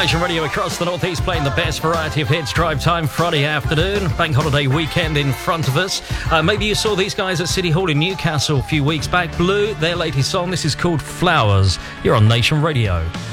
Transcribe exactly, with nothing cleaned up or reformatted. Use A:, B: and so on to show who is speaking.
A: Nation Radio across the northeast, playing the best variety of hits. Drive time Friday afternoon, bank holiday weekend in front of us. Uh, maybe you saw these guys at City Hall in Newcastle a few weeks back. Blue, their latest song. This is called Flowers. You're on Nation Radio.